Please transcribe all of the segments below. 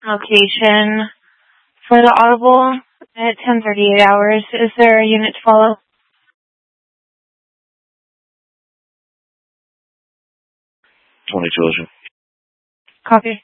location for the audible at 10:38 hours. Is there a unit to follow? 22 Ocean. Copy.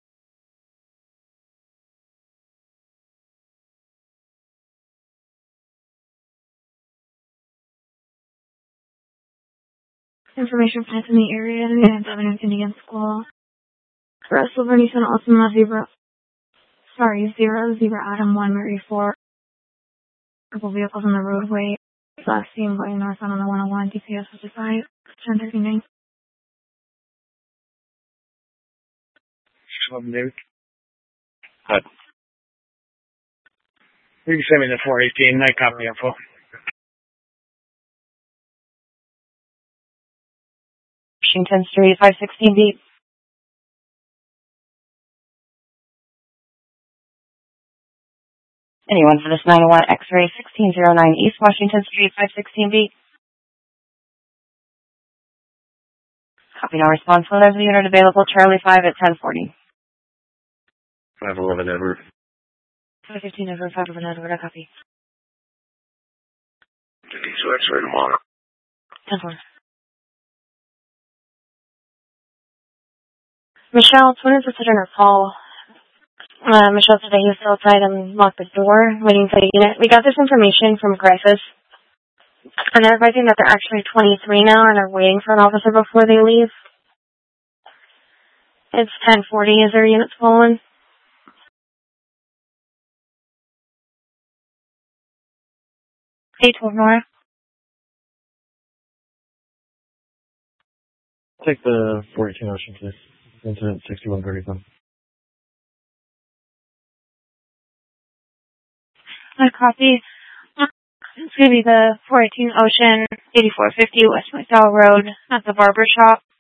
Information plants in the area and evidence Indian School. For Silver Nissan Altima Zebra 0, Zebra Adam 1, Mary 4. Couple vehicles on the roadway. Last seen going north on the 101, DPS 55, 10:39. Hi. You can send me the 418. I copy info. Washington Street, 516B. Anyone for this 901 X-ray 1609 East Washington Street, 516B. Copy, no response. Well, there's a unit available, Charlie 5 at 1040. 511 Edward. 515 Edward, 511 Edward, I copy. So X-ray tomorrow. 10-4. Michelle, 20 is in her call. Michelle said that he was still outside and locked the door, waiting for the unit. We got this information from Crisis, and they're advising that they're actually 23 now, and they're waiting for an officer before they leave. It's 10:40. Is their unit swollen? 812 Nora. Take the 418 Ocean, please. Incident 6137. I copy. It's going to be the 418 Ocean, 8450 West McDowell Road at the barber shop.